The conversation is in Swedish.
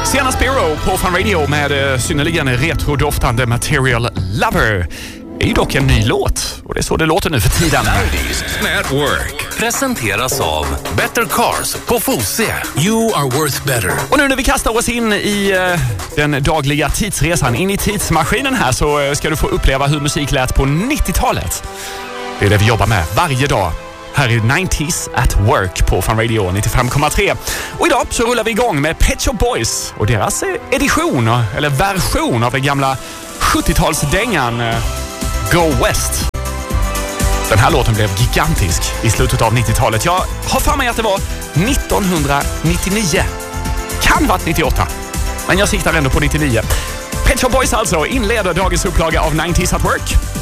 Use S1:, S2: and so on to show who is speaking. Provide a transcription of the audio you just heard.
S1: Sena Spiro på Fun Radio med synnerligen retrodoftande Material Lover. Det är ju dock en ny låt och det är så det låter nu för tiden.
S2: 90s Network presenteras av Better Cars på Fosie. You are worth better.
S1: Och nu när vi kastar oss in i den dagliga tidsresan, in i tidsmaskinen här, så ska du få uppleva hur musik lät på 90-talet. Det är det vi jobbar med varje dag. Här är 90s at Work på Fun Radio 95,3. Och idag så rullar vi igång med Pet Shop Boys och deras edition, eller version av den gamla 70-talsdängan Go West. Den här låten blev gigantisk i slutet av 90-talet. Jag har för mig att det var 1999. Kan varit 98. Men jag siktar ändå på 99. Pet Shop Boys alltså inleder dagens upplaga av 90s at Work.